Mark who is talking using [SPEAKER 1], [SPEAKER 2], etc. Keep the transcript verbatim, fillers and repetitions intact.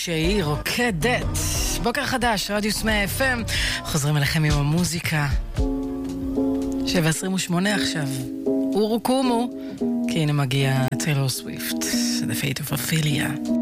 [SPEAKER 1] שהיא רוקדת. בוקר חדש, רדיו סמי אף אם. חוזרים אליכם עם המוזיקה. שבע עשרים ושמונה עכשיו. אורו קומו. כי הנה מגיע טיילור סוויפט. The Fate of Ophelia.